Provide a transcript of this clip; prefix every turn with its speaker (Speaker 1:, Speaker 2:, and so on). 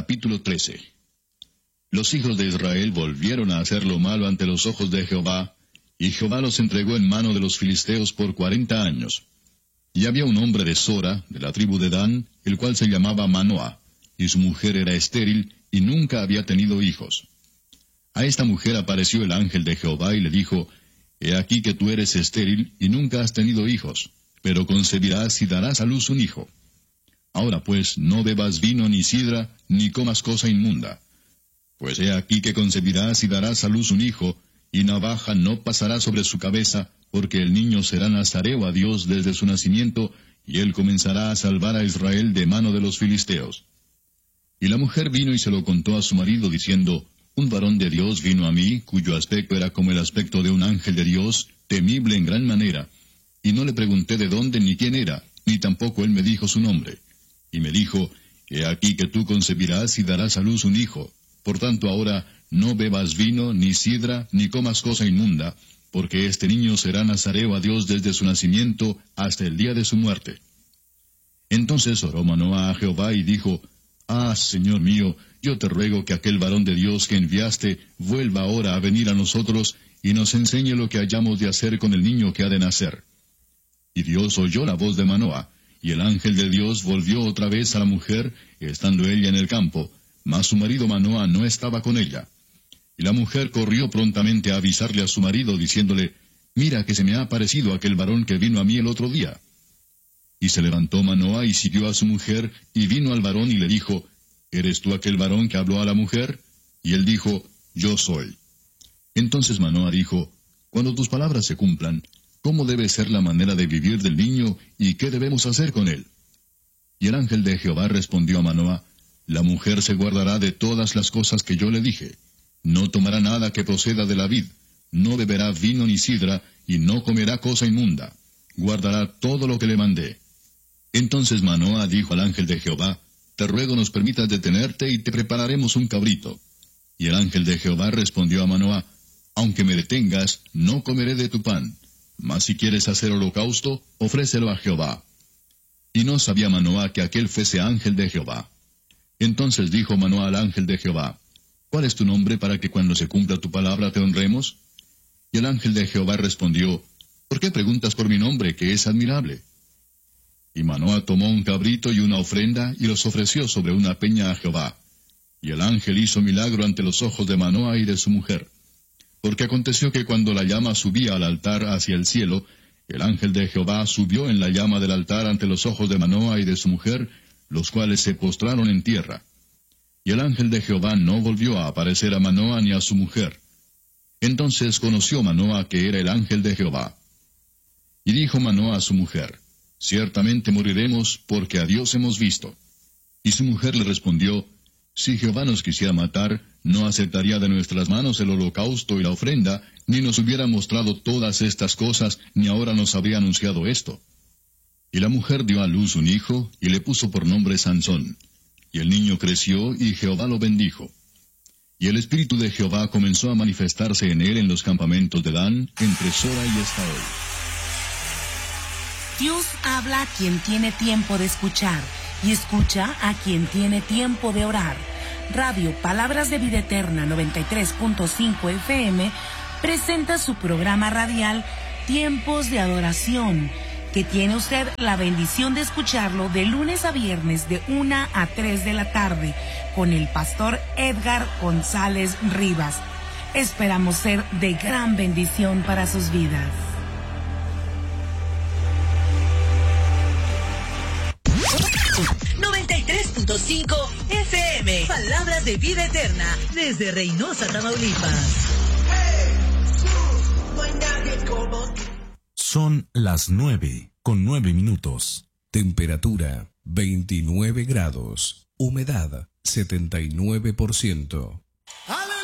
Speaker 1: Capítulo 13. Los hijos de Israel volvieron a hacer lo malo ante los ojos de Jehová, y Jehová los entregó en mano de los filisteos por 40 años. Y había un hombre de Sora, de la tribu de Dan, el cual se llamaba Manoah, y su mujer era estéril, y nunca había tenido hijos. A esta mujer apareció el ángel de Jehová y le dijo, He aquí que tú eres estéril, y nunca has tenido hijos, pero concebirás y darás a luz un hijo. Ahora pues, no bebas vino ni sidra, ni comas cosa inmunda. Pues he aquí que concebirás y darás a luz un hijo, y navaja no pasará sobre su cabeza, porque el niño será nazareo a Dios desde su nacimiento, y él comenzará a salvar a Israel de mano de los filisteos. Y la mujer vino y se lo contó a su marido, diciendo, Un varón de Dios vino a mí, cuyo aspecto era como el aspecto de un ángel de Dios, temible en gran manera. Y no le pregunté de dónde ni quién era, ni tampoco él me dijo su nombre. Y me dijo, He aquí que tú concebirás y darás a luz un hijo. Por tanto ahora, no bebas vino, ni sidra, ni comas cosa inmunda, porque este niño será nazareo a Dios desde su nacimiento hasta el día de su muerte. Entonces oró Manoah a Jehová y dijo, Señor mío, yo te ruego que aquel varón de Dios que enviaste vuelva ahora a venir a nosotros y nos enseñe lo que hayamos de hacer con el niño que ha de nacer. Y Dios oyó la voz de Manoah, y el ángel de Dios volvió otra vez a la mujer, estando ella en el campo, mas su marido Manoah no estaba con ella. Y la mujer corrió prontamente a avisarle a su marido, diciéndole, Mira que se me ha aparecido aquel varón que vino a mí el otro día. Y se levantó Manoah y siguió a su mujer, y vino al varón y le dijo, ¿Eres tú aquel varón que habló a la mujer? Y él dijo, Yo soy. Entonces Manoah dijo, Cuando tus palabras se cumplan, ¿cómo debe ser la manera de vivir del niño, y qué debemos hacer con él? Y el ángel de Jehová respondió a Manoah, La mujer se guardará de todas las cosas que yo le dije. No tomará nada que proceda de la vid, no beberá vino ni sidra, y no comerá cosa inmunda. Guardará todo lo que le mandé. Entonces Manoah dijo al ángel de Jehová, Te ruego nos permitas detenerte y te prepararemos un cabrito. Y el ángel de Jehová respondió a Manoah, Aunque me detengas, no comeré de tu pan. Mas si quieres hacer holocausto, ofrécelo a Jehová. Y no sabía Manoah que aquel fuese ángel de Jehová. Entonces dijo Manoah al ángel de Jehová, ¿Cuál es tu nombre para que cuando se cumpla tu palabra te honremos? Y el ángel de Jehová respondió, ¿Por qué preguntas por mi nombre, que es admirable? Y Manoah tomó un cabrito y una ofrenda, y los ofreció sobre una peña a Jehová. Y el ángel hizo milagro ante los ojos de Manoah y de su mujer. Porque aconteció que cuando la llama subía al altar hacia el cielo, el ángel de Jehová subió en la llama del altar ante los ojos de Manoah y de su mujer, los cuales se postraron en tierra. Y el ángel de Jehová no volvió a aparecer a Manoah ni a su mujer. Entonces conoció Manoah que era el ángel de Jehová. Y dijo Manoah a su mujer, Ciertamente moriremos, porque a Dios hemos visto. Y su mujer le respondió, Si Jehová nos quisiera matar, no aceptaría de nuestras manos el holocausto y la ofrenda, ni nos hubiera mostrado todas estas cosas, ni ahora nos habría anunciado esto. Y la mujer dio a luz un hijo, y le puso por nombre Sansón. Y el niño creció, y Jehová lo bendijo. Y el espíritu de Jehová comenzó a manifestarse en él en los campamentos de Dan, entre Sora y Estaol.
Speaker 2: Dios habla a quien tiene tiempo de escuchar, y escucha a quien tiene tiempo de orar. Radio Palabras de Vida Eterna 93.5 FM presenta su programa radial Tiempos de Adoración, que tiene usted la bendición de escucharlo de lunes a viernes de 1 a 3 de la tarde con el pastor Edgar González Rivas. Esperamos ser de gran bendición para sus vidas.
Speaker 3: FM, Palabras de Vida Eterna, desde Reynosa, Tamaulipas.
Speaker 4: Son las 9:09. Temperatura 29 grados. Humedad 79%.